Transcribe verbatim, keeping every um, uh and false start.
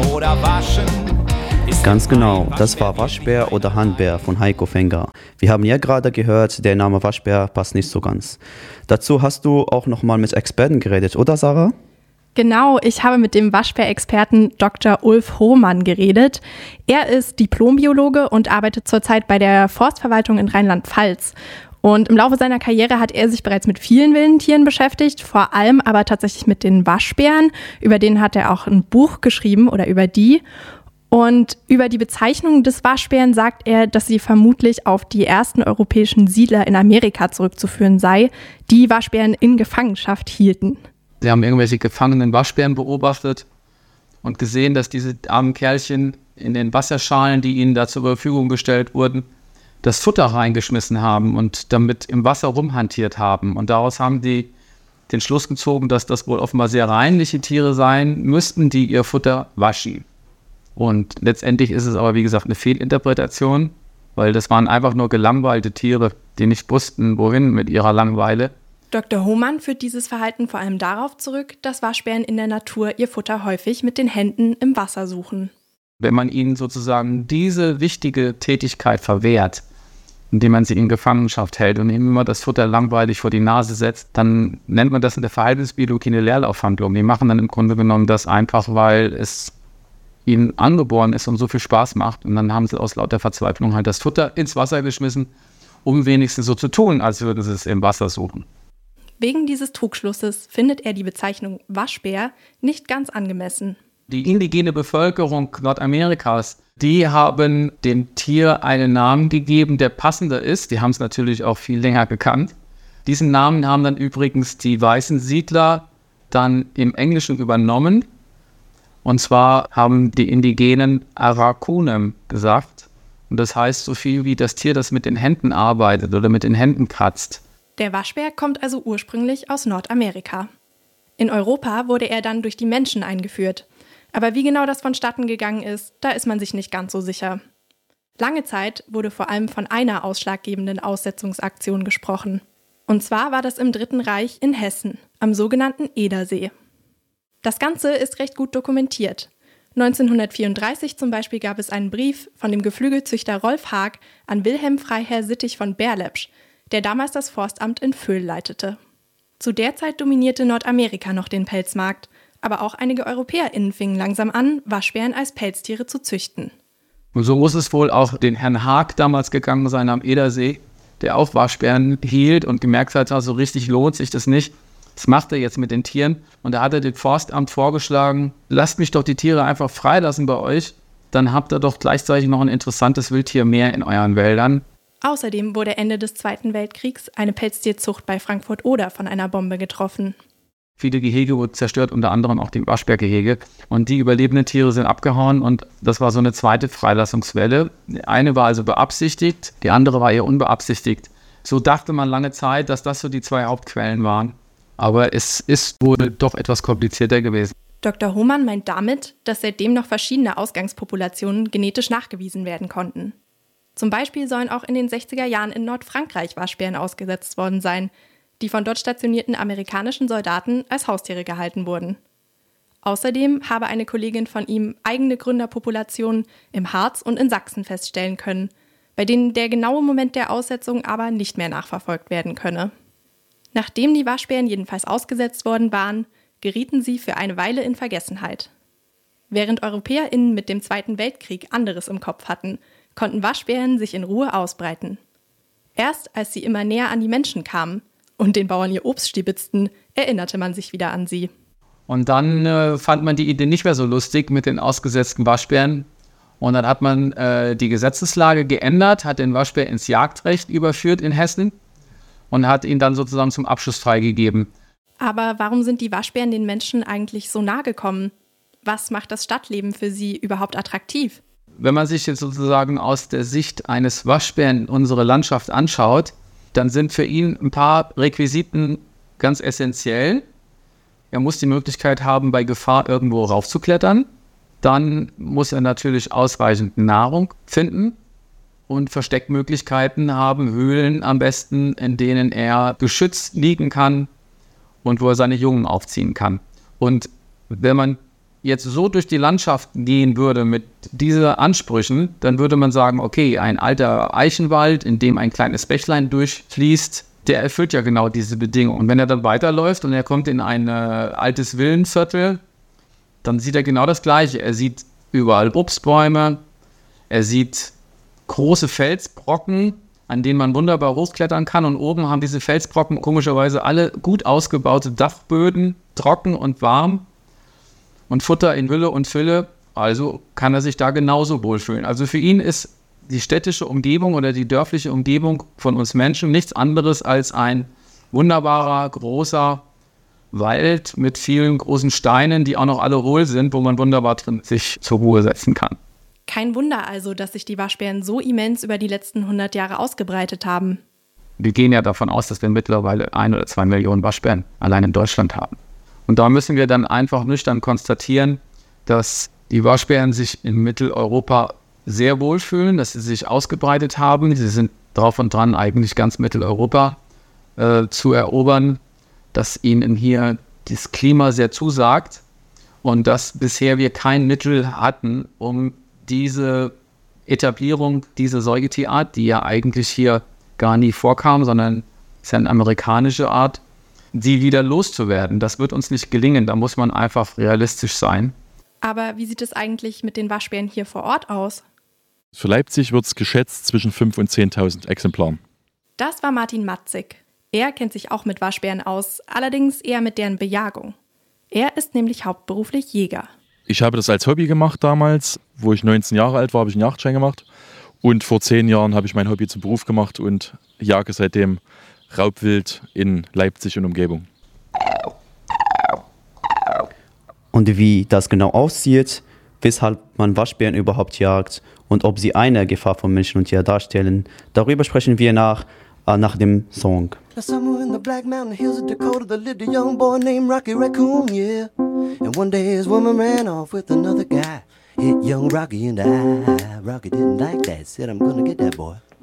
oder waschen. Ganz genau, das war Waschbär oder Handbär von Heiko Fänger. Wir haben ja gerade gehört, der Name Waschbär passt nicht so ganz. Dazu hast du auch nochmal mit Experten geredet, oder Sarah? Genau, ich habe mit dem Waschbär-Experten Doktor Ulf Hohmann geredet. Er ist Diplombiologe und arbeitet zurzeit bei der Forstverwaltung in Rheinland-Pfalz. Und im Laufe seiner Karriere hat er sich bereits mit vielen wilden Tieren beschäftigt, vor allem aber tatsächlich mit den Waschbären. Über den hat er auch ein Buch geschrieben oder über die. Und über die Bezeichnung des Waschbären sagt er, dass sie vermutlich auf die ersten europäischen Siedler in Amerika zurückzuführen sei, die Waschbären in Gefangenschaft hielten. Sie haben irgendwelche gefangenen Waschbären beobachtet und gesehen, dass diese armen Kerlchen in den Wasserschalen, die ihnen da zur Verfügung gestellt wurden, das Futter reingeschmissen haben und damit im Wasser rumhantiert haben. Und daraus haben die den Schluss gezogen, dass das wohl offenbar sehr reinliche Tiere sein müssten, die ihr Futter waschen. Und letztendlich ist es aber, wie gesagt, eine Fehlinterpretation, weil das waren einfach nur gelangweilte Tiere, die nicht wussten, wohin mit ihrer Langeweile. Doktor Hohmann führt dieses Verhalten vor allem darauf zurück, dass Waschbären in der Natur ihr Futter häufig mit den Händen im Wasser suchen. Wenn man ihnen sozusagen diese wichtige Tätigkeit verwehrt, indem man sie in Gefangenschaft hält und ihnen immer das Futter langweilig vor die Nase setzt, dann nennt man das in der Verhaltensbiologie eine Leerlaufhandlung. Die machen dann im Grunde genommen das einfach, weil es ihnen angeboren ist und so viel Spaß macht. Und dann haben sie aus lauter Verzweiflung halt das Futter ins Wasser geschmissen, um wenigstens so zu tun, als würden sie es im Wasser suchen. Wegen dieses Trugschlusses findet er die Bezeichnung Waschbär nicht ganz angemessen. Die indigene Bevölkerung Nordamerikas, die haben dem Tier einen Namen gegeben, der passender ist. Die haben es natürlich auch viel länger gekannt. Diesen Namen haben dann übrigens die weißen Siedler dann im Englischen übernommen. Und zwar haben die Indigenen Arakunem gesagt. Und das heißt so viel wie das Tier, das mit den Händen arbeitet oder mit den Händen kratzt. Der Waschbär kommt also ursprünglich aus Nordamerika. In Europa wurde er dann durch die Menschen eingeführt. Aber wie genau das vonstatten gegangen ist, da ist man sich nicht ganz so sicher. Lange Zeit wurde vor allem von einer ausschlaggebenden Aussetzungsaktion gesprochen. Und zwar war das im Dritten Reich in Hessen, am sogenannten Edersee. Das Ganze ist recht gut dokumentiert. neunzehnhundertvierunddreißig zum Beispiel gab es einen Brief von dem Geflügelzüchter Rolf Haag an Wilhelm Freiherr Sittich von Berlepsch, der damals das Forstamt in Vöhl leitete. Zu der Zeit dominierte Nordamerika noch den Pelzmarkt, aber auch einige EuropäerInnen fingen langsam an, Waschbären als Pelztiere zu züchten. Und so muss es wohl auch den Herrn Haag damals gegangen sein am Edersee, der auch Waschbären hielt und gemerkt hat, so richtig lohnt sich das nicht. Das macht er jetzt mit den Tieren. Und da hat er dem Forstamt vorgeschlagen, lasst mich doch die Tiere einfach freilassen bei euch. Dann habt ihr doch gleichzeitig noch ein interessantes Wildtier mehr in euren Wäldern. Außerdem wurde Ende des Zweiten Weltkriegs eine Pelztierzucht bei Frankfurt-Oder von einer Bombe getroffen. Viele Gehege wurden zerstört, unter anderem auch die Waschbärgehege. Und die überlebenden Tiere sind abgehauen und das war so eine zweite Freilassungswelle. Eine war also beabsichtigt, die andere war eher unbeabsichtigt. So dachte man lange Zeit, dass das so die zwei Hauptquellen waren. Aber es ist wohl doch etwas komplizierter gewesen. Doktor Hohmann meint damit, dass seitdem noch verschiedene Ausgangspopulationen genetisch nachgewiesen werden konnten. Zum Beispiel sollen auch in den sechziger Jahren in Nordfrankreich Waschbären ausgesetzt worden sein, die von dort stationierten amerikanischen Soldaten als Haustiere gehalten wurden. Außerdem habe eine Kollegin von ihm eigene Gründerpopulationen im Harz und in Sachsen feststellen können, bei denen der genaue Moment der Aussetzung aber nicht mehr nachverfolgt werden könne. Nachdem die Waschbären jedenfalls ausgesetzt worden waren, gerieten sie für eine Weile in Vergessenheit. Während EuropäerInnen mit dem Zweiten Weltkrieg anderes im Kopf hatten, konnten Waschbären sich in Ruhe ausbreiten. Erst als sie immer näher an die Menschen kamen und den Bauern ihr Obst stibitzten, erinnerte man sich wieder an sie. Und dann äh, fand man die Idee nicht mehr so lustig mit den ausgesetzten Waschbären. Und dann hat man äh, die Gesetzeslage geändert, hat den Waschbär ins Jagdrecht überführt in Hessen und hat ihn dann sozusagen zum Abschuss freigegeben. Aber warum sind die Waschbären den Menschen eigentlich so nahe gekommen? Was macht das Stadtleben für sie überhaupt attraktiv? Wenn man sich jetzt sozusagen aus der Sicht eines Waschbären unsere Landschaft anschaut, dann sind für ihn ein paar Requisiten ganz essentiell. Er muss die Möglichkeit haben, bei Gefahr irgendwo raufzuklettern. Dann muss er natürlich ausreichend Nahrung finden und Versteckmöglichkeiten haben, Höhlen am besten, in denen er geschützt liegen kann und wo er seine Jungen aufziehen kann. Und wenn man jetzt so durch die Landschaft gehen würde mit diesen Ansprüchen, dann würde man sagen, okay, ein alter Eichenwald, in dem ein kleines Bächlein durchfließt, der erfüllt ja genau diese Bedingungen. Und wenn er dann weiterläuft und er kommt in ein äh, altes Villenviertel, dann sieht er genau das Gleiche. Er sieht überall Obstbäume, er sieht große Felsbrocken, an denen man wunderbar hochklettern kann. Und oben haben diese Felsbrocken komischerweise alle gut ausgebaute Dachböden, trocken und warm und Futter in Hülle und Fülle. Also kann er sich da genauso wohlfühlen. Also für ihn ist die städtische Umgebung oder die dörfliche Umgebung von uns Menschen nichts anderes als ein wunderbarer, großer Wald mit vielen großen Steinen, die auch noch alle hohl sind, wo man wunderbar drin sich zur Ruhe setzen kann. Kein Wunder also, dass sich die Waschbären so immens über die letzten hundert Jahre ausgebreitet haben. Wir gehen ja davon aus, dass wir mittlerweile ein oder zwei Millionen Waschbären allein in Deutschland haben. Und da müssen wir dann einfach nüchtern konstatieren, dass die Waschbären sich in Mitteleuropa sehr wohlfühlen, dass sie sich ausgebreitet haben. Sie sind drauf und dran, eigentlich ganz Mitteleuropa äh, zu erobern, dass ihnen hier das Klima sehr zusagt und dass bisher wir kein Mittel hatten, um diese Etablierung, diese Säugetierart, die ja eigentlich hier gar nie vorkam, sondern ist ja eine amerikanische Art, die wieder loszuwerden. Das wird uns nicht gelingen, da muss man einfach realistisch sein. Aber wie sieht es eigentlich mit den Waschbären hier vor Ort aus? Für Leipzig wird es geschätzt zwischen fünftausend und zehntausend Exemplaren. Das war Martin Matzig. Er kennt sich auch mit Waschbären aus, allerdings eher mit deren Bejagung. Er ist nämlich hauptberuflich Jäger. Ich habe das als Hobby gemacht damals. Wo ich neunzehn Jahre alt war, habe ich einen Jagdschein gemacht. Und vor zehn Jahren habe ich mein Hobby zum Beruf gemacht und jage seitdem Raubwild in Leipzig und Umgebung. Und wie das genau aussieht, weshalb man Waschbären überhaupt jagt und ob sie eine Gefahr von Menschen und Tier darstellen, darüber sprechen wir nach, äh, nach dem Song. Somewhere in the Black Mountain Hills of Dakota, there lived a young boy named Rocky Raccoon, yeah. And one day his woman ran off with another guy. Hit young Rocky in the eye. Rocky didn't like that, said I'm gonna get that boy.